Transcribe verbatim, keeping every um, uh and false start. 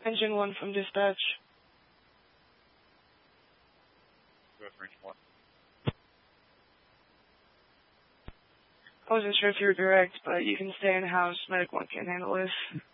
Engine one from dispatch. Reference one. I wasn't sure if you were direct, but you can stay in house. Medic one can't handle this.